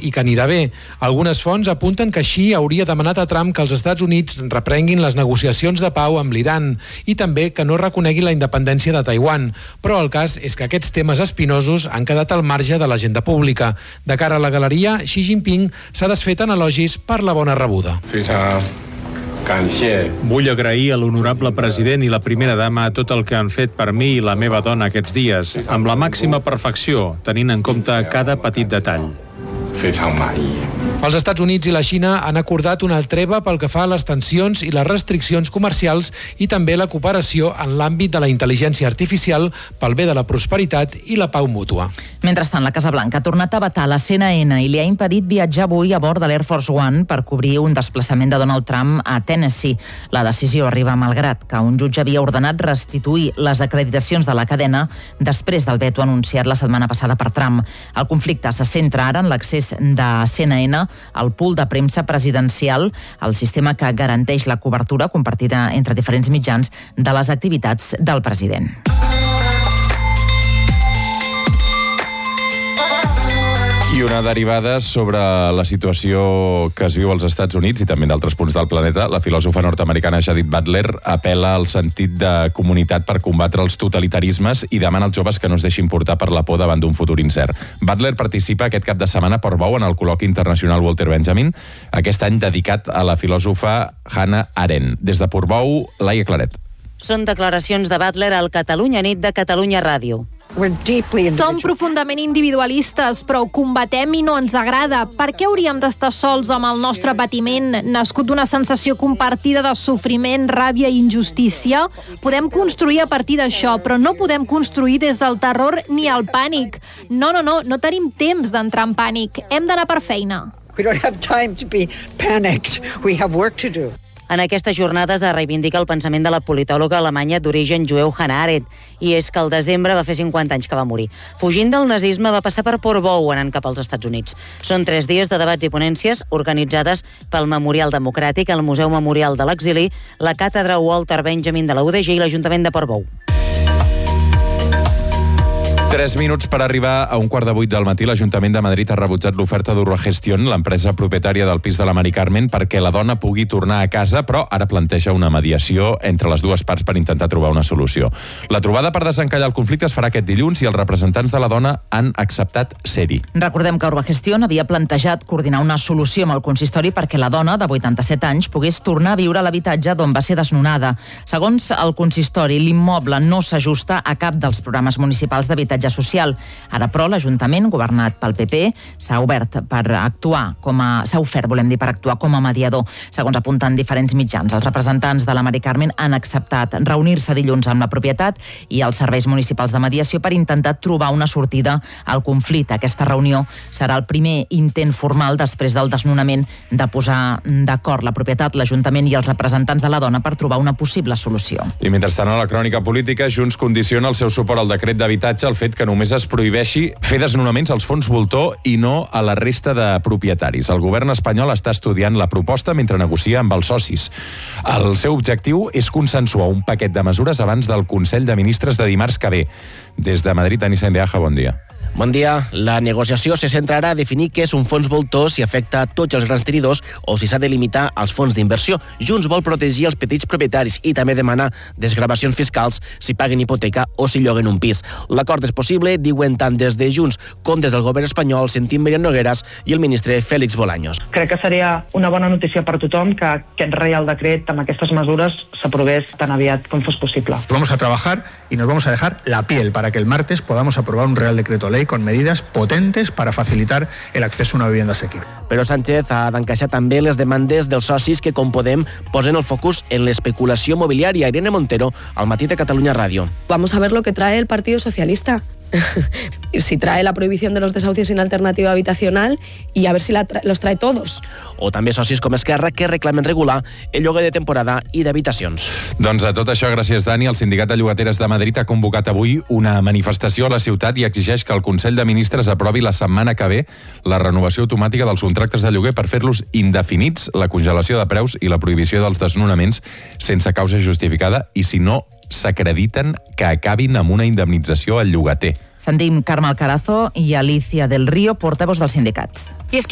i que anirà bé. Algunes fonts apunten que Xi hauria demanat a Trump que els Estats Units reprenguin les negociacions de pau amb l'Iran i també que no reconegui la independència de Taiwan. Però el cas és que aquests temes espinosos han quedat al marge de l'agenda pública. De cara a la galeria, Xi Jinping s'ha desfet en elogis per la bona rebuda. Vull agrair a l'honorable president i la primera dama tot el que han fet per mi i la meva dona aquests dies, amb la màxima perfecció, tenint en compte cada petit detall. Els Estats Units i la Xina han acordat una treva pel que fa a les tensions i les restriccions comercials i també la cooperació en l'àmbit de la intel·ligència artificial pel bé de la prosperitat i la pau mútua. Mentrestant, la Casa Blanca ha tornat a vetar la CNN i li ha impedit viatjar avui a bord de l'Air Force One per cobrir un desplaçament de Donald Trump a Tennessee. La decisió arriba malgrat que un jutge havia ordenat restituir les acreditacions de la cadena després del veto anunciat la setmana passada per Trump. El conflicte se centra ara en l'accés de CNN al pool de premsa presidencial, el sistema que garanteix la cobertura compartida entre diferents mitjans de les activitats del president. I una derivada sobre la situació que es viu als Estats Units i també d'altres punts del planeta. La filòsofa nord-americana Judith Butler apel·la al sentit de comunitat per combatre els totalitarismes i demana als joves que no es deixin portar per la por davant d'un futur incert. Butler participa aquest cap de setmana a Portbou en el col·loqui internacional Walter Benjamin, aquest any dedicat a la filòsofa Hannah Arendt. Des de Portbou, Laia Claret. Són declaracions de Butler al Catalunya Nit de Catalunya Ràdio. Som profundament individualistes, però ho combatem i no ens agrada. Per què hauríem d'estar sols amb el nostre patiment, nascut d'una sensació compartida de sofriment, ràbia i injustícia? Podem construir a partir d'això, però no podem construir des del terror ni el pànic. No tenim temps d'entrar en pànic. Hem d'anar per feina. We don't have time to be panicked. We have work to do. En aquestes jornades es reivindica el pensament de la politòloga alemanya d'origen jueu Hannah Arendt, i és que al desembre va fer 50 anys que va morir. Fugint del nazisme va passar per Portbou anant cap als Estats Units. Són 3 dies de debats i ponències organitzades pel Memorial Democràtic, el Museu Memorial de l'Exili, la Càtedra Walter Benjamin de la UDG i l'Ajuntament de Portbou. 3 minuts per arribar a 7:15 del matí. L'Ajuntament de Madrid ha rebutjat l'oferta d'Urbagestion, l'empresa propietària del pis de la Mari Carmen, perquè la dona pugui tornar a casa, però ara planteja una mediació entre les dues parts per intentar trobar una solució. La trobada per desencallar el conflicte es farà aquest dilluns i els representants de la dona han acceptat ser-hi. Recordem que Urbagestion havia plantejat coordinar una solució amb el consistori perquè la dona, de 87 anys, pogués tornar a viure a l'habitatge d'on va ser desnonada. Segons el consistori, l'immoble no s'ajusta a cap dels programes municipals d'habitatge social. Ara, però, l'Ajuntament, governat pel PP, s'ha ofert per actuar com a mediador. Segons apunten diferents mitjans, els representants de la Mari Carmen han acceptat reunir-se dilluns amb la propietat i els serveis municipals de mediació per intentar trobar una sortida al conflicte. Aquesta reunió serà el primer intent formal després del desnonament de posar d'acord la propietat, l'Ajuntament i els representants de la dona per trobar una possible solució. I mentrestant, a la crònica política, Junts condiciona el seu suport al decret d'habitatge al fet que només es prohibeixi fer desnonaments als fons voltor i no a la resta de propietaris. El govern espanyol està estudiant la proposta mentre negocia amb els socis. El seu objectiu és consensuar un paquet de mesures abans del Consell de Ministres de dimarts que ve. Des de Madrid, Anissa Endeaja, bon dia. Bon dia. La negociació se centrarà a definir què és un fons voltor, si afecta a tots els grans tenidors o si s'ha de limitar als fons d'inversió. Junts vol protegir els petits propietaris i també demanar desgravacions fiscals si paguen hipoteca o si lloguen un pis. L'acord és possible, diuen tant des de Junts com des del govern espanyol. Sentim Míriam Nogueras i el ministre Félix Bolaños. Crec que seria una bona notícia per tothom que aquest Reial Decret amb aquestes mesures s'aprovés tan aviat com fos possible. Vamos a trabajar y nos vamos a dejar la piel para que el martes podamos aprobar un Real Decreto Ley con medidas potentes para facilitar el acceso a una vivienda asequible. Però Sánchez ha d'encaixar també les demandes dels socis que, com Podem, posen el focus en l'especulació immobiliària. Irene Montero, al Matí de Catalunya Ràdio. Vamos a ver lo que trae el Partido Socialista. Si trae la prohibición de los desahucios sin alternativa habitacional y a ver si los trae todos. O també socis com Esquerra que reclamen regular el lloguer de temporada i d'habitacions. Doncs a tot això, gràcies, Dani, el Sindicat de Llogateres de Madrid ha convocat avui una manifestació a la ciutat i exigeix que el Consell de Ministres aprovi la setmana que ve la renovació automàtica dels contractes de lloguer per fer-los indefinits, la congelació de preus i la prohibició dels desnonaments sense causa justificada i, si no s'acrediten, que acabin amb una indemnització al llogater. Sentim Carme Alcarazo i Alicia del Río, portaveus del sindicat.